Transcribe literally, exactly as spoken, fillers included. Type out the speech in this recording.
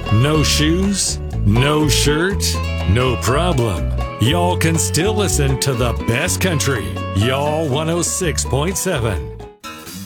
No shoes? No shirt? No problem. Y'all can still listen to the best country. Y'all one oh six point seven.